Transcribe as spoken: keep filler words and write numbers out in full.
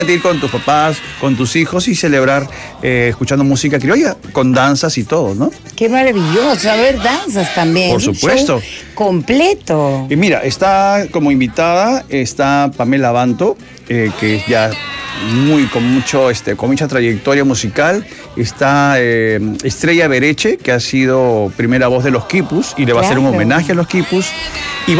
Ir con tus papás, con tus hijos y celebrar eh, escuchando música criolla, con danzas y todo, ¿no? Qué maravilloso, a ver, danzas también. Por supuesto. Un show completo. Y mira, está como invitada, está Pamela Banto, eh, que es ya muy, con mucho, este, con mucha trayectoria musical. Está eh, Estrella Bereche, que ha sido primera voz de los Quipus y le va claro. a hacer un homenaje a los Quipus.